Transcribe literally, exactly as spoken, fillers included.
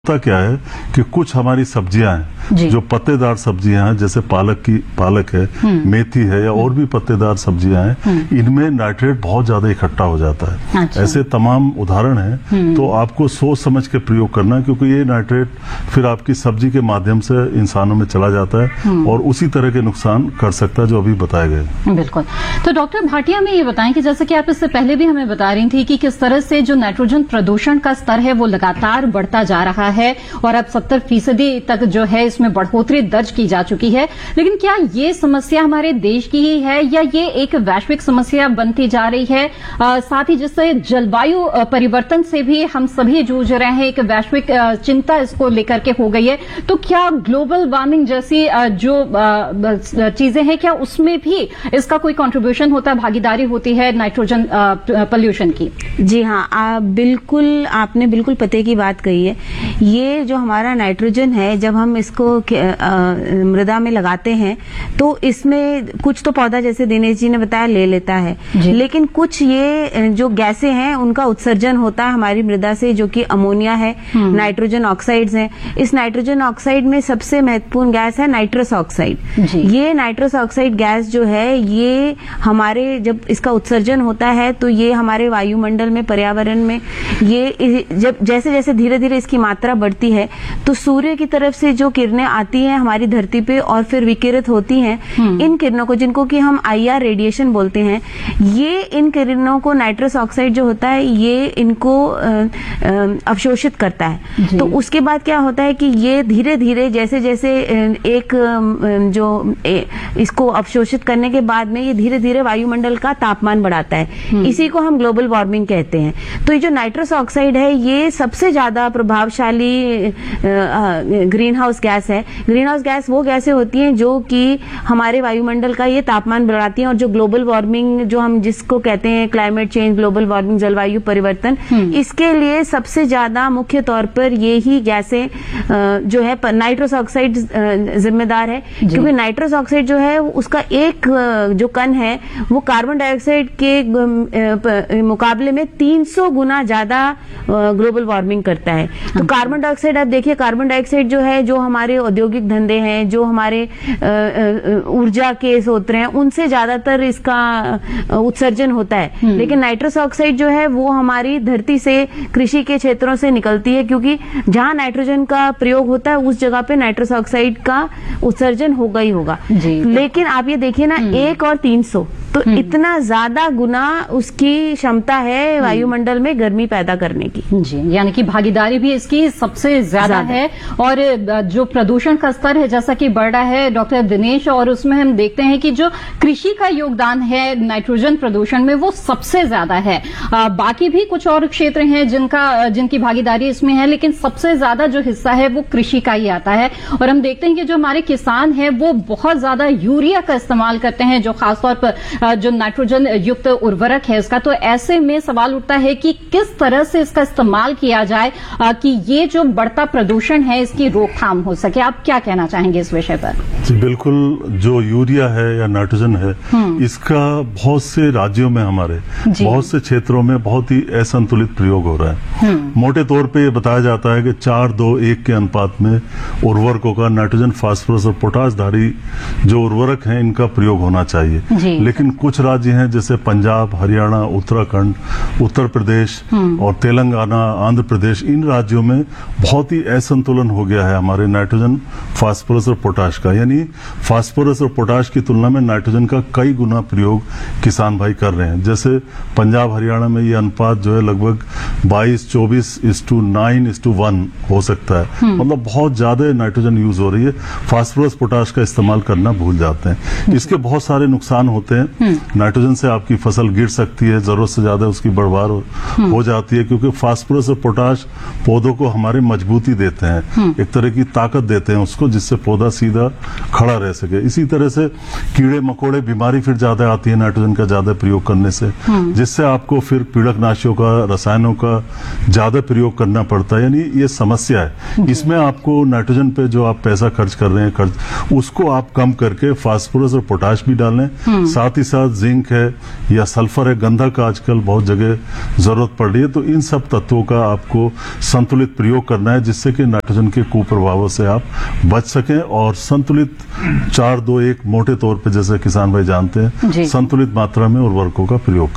होता क्या है कि कुछ हमारी सब्जियां हैं जो पत्तेदार सब्जियां हैं, जैसे पालक की पालक है, मेथी है या और भी पत्तेदार सब्जियां हैं, इनमें नाइट्रेट बहुत ज्यादा इकट्ठा हो जाता है। अच्छा। ऐसे तमाम उदाहरण हैं, तो आपको सोच समझ के प्रयोग करना है, क्योंकि ये नाइट्रेट फिर आपकी सब्जी के माध्यम से इंसानों में चला जाता है और उसी तरह के नुकसान कर सकता है जो अभी बताए गए। बिल्कुल। तो डॉक्टर भाटिया में ये बताएं कि जैसे कि आप इससे पहले भी हमें बता रही थी कि किस तरह से जो नाइट्रोजन प्रदूषण का स्तर है वो लगातार बढ़ता जा रहा है और अब सत्तर फीसदी तक जो है इसमें बढ़ोतरी दर्ज की जा चुकी है। लेकिन क्या ये समस्या हमारे देश की ही है या ये एक वैश्विक समस्या बनती जा रही है? आ, साथ ही जिससे जलवायु परिवर्तन से भी हम सभी जूझ रहे हैं, एक वैश्विक चिंता इसको लेकर के हो गई है। तो क्या ग्लोबल वार्मिंग जैसी जो चीजें हैं, क्या उसमें भी इसका कोई कंट्रीब्यूशन होता है, भागीदारी होती है नाइट्रोजन पोल्यूशन की? जी हाँ, आप बिल्कुल आपने बिल्कुल पते की बात कही है। ये जो हमारा नाइट्रोजन है, जब हम इसको मृदा में लगाते हैं तो इसमें कुछ तो पौधा, जैसे दिनेश जी ने बताया, ले लेता है, लेकिन कुछ ये जो गैसें हैं उनका उत्सर्जन होता है हमारी मृदा से, जो कि अमोनिया है, नाइट्रोजन ऑक्साइड्स हैं। इस नाइट्रोजन ऑक्साइड में सबसे महत्वपूर्ण गैस है नाइट्रस ऑक्साइड। ये नाइट्रस ऑक्साइड गैस जो है, ये हमारे जब इसका उत्सर्जन होता है तो ये हमारे वायुमंडल में, पर्यावरण में, ये जब जैसे जैसे धीरे धीरे इसकी मात्रा बढ़ती है तो सूर्य की तरफ से जो किरणें आती हैं हमारी धरती पे और फिर विकिरित होती हैं, इन किरणों को, जिनको कि हम आई आर रेडिएशन बोलते हैं, ये इन किरणों को नाइट्रस ऑक्साइड जो होता है ये इनको अवशोषित करता है। तो उसके बाद क्या होता है कि ये धीरे धीरे जैसे जैसे एक जो इसको अवशोषित करने के बाद में ये धीरे धीरे वायुमंडल का तापमान बढ़ाता है। इसी को हम ग्लोबल वार्मिंग कहते हैं। तो ये जो नाइट्रस ऑक्साइड है ये सबसे ज्यादा प्रभावशाली ग्रीन हाउस गैस है। ग्रीन हाउस गैस वो गैसें होती हैं जो कि हमारे वायुमंडल का ये तापमान बढ़ाती हैं, और जो ग्लोबल वार्मिंग, जो हम जिसको कहते हैं क्लाइमेट चेंज, ग्लोबल वार्मिंग, जलवायु परिवर्तन, इसके लिए सबसे ज्यादा मुख्य तौर पर ये ही गैसें जो है नाइट्रस ऑक्साइड जिम्मेदार है। क्योंकि नाइट्रस ऑक्साइड जो है उसका एक जो कण है वो कार्बन डाइऑक्साइड के मुकाबले में तीन सौ गुना ज्यादा ग्लोबल वार्मिंग करता है। तो कार्बन डाइऑक्साइड, आप देखिए, कार्बन डाइऑक्साइड जो है, जो हमारे औद्योगिक धंधे हैं, जो हमारे ऊर्जा के स्रोत हैं, उनसे ज्यादातर इसका उत्सर्जन होता है। लेकिन नाइट्रस ऑक्साइड जो है वो हमारी धरती से, कृषि के क्षेत्रों से निकलती है, क्योंकि जहां नाइट्रोजन का प्रयोग होता है उस जगह पे नाइट्रस ऑक्साइड का उत्सर्जन होगा ही होगा। लेकिन आप ये देखिए ना, एक और तीन सौ, तो इतना ज्यादा गुना उसकी क्षमता है वायुमंडल में गर्मी पैदा करने की। जी, यानी कि भागीदारी भी इसकी सबसे ज्यादा है। और जो प्रदूषण का स्तर है जैसा कि बढ़ रहा है डॉक्टर दिनेश, और उसमें हम देखते हैं कि जो कृषि का योगदान है नाइट्रोजन प्रदूषण में वो सबसे ज्यादा है। आ, बाकी भी कुछ और क्षेत्र हैं जिनका जिनकी भागीदारी इसमें है, लेकिन सबसे ज्यादा जो हिस्सा है वो कृषि का ही आता है। और हम देखते हैं कि जो हमारे किसान हैं वो बहुत ज्यादा यूरिया का इस्तेमाल करते हैं, जो खासतौर पर जो नाइट्रोजन युक्त उर्वरक है इसका। तो ऐसे में सवाल उठता है कि किस तरह से इसका इस्तेमाल किया जाए कि ये जो बढ़ता प्रदूषण है इसकी रोकथाम हो सके। आप क्या कहना चाहेंगे इस विषय पर? जी बिल्कुल, जो यूरिया है या नाइट्रोजन है, इसका बहुत से राज्यों में, हमारे बहुत से क्षेत्रों में बहुत ही असंतुलित प्रयोग हो रहा है। मोटे तौर पे ये बताया जाता है कि चार दो एक के अनुपात में उर्वरकों का, नाइट्रोजन, फास्फोरस और पोटाश धारी जो उर्वरक हैं इनका प्रयोग होना चाहिए। लेकिन कुछ राज्य हैं जैसे पंजाब, हरियाणा, उत्तराखंड, उत्तर प्रदेश और तेलंगाना, आंध्र प्रदेश, इन राज्यों में बहुत ही असंतुलन हो गया है हमारे नाइट्रोजन, फास्फोरस और पोटाश का। यानी फास्फोरस और पोटाश की तुलना में नाइट्रोजन का कई गुना प्रयोग किसान भाई कर रहे हैं। जैसे पंजाब, हरियाणा में ये अनुपात जो है लगभग बाईस चौबीस इस टू नाइन इस टू वन हो सकता है। मतलब बहुत ज्यादा नाइट्रोजन यूज हो रही है, फास्फोरस पोटाश का इस्तेमाल करना भूल जाते हैं। इसके बहुत सारे नुकसान होते हैं। नाइट्रोजन से आपकी फसल गिर सकती है, जरूरत से ज्यादा उसकी बढ़वार हो जाती है, क्योंकि फास्फोरस और पोटाश पौधों को हमारे मजबूती देते हैं, एक तरह की ताकत देते हैं उसको, जिससे पौधा सीधा खड़ा रह सके। इसी तरह से कीड़े मकोड़े, बीमारी फिर ज्यादा आती है नाइट्रोजन का ज्यादा प्रयोग करने से, जिससे आपको फिर पीड़कनाशियों का, रसायनों का ज्यादा प्रयोग करना पड़ता है। यानी ये समस्या है। इसमें आपको नाइट्रोजन पे जो आप पैसा खर्च कर रहे हैं, खर्च उसको आप कम करके फास्फोरस और पोटाश भी डालें, साथ ही साथ जिंक है या सल्फर है, गंधक आजकल बहुत जगह जरूरत पड़ रही है। तो इन सब तत्वों का आपको संतुलित प्रयोग करना है, जिससे कि नाइट्रोजन के कुप्रभावों से आप बच सकें और संतुलित चार दो एक मोटे तौर पे, जैसे किसान भाई जानते हैं, संतुलित मात्रा में उर्वरकों का प्रयोग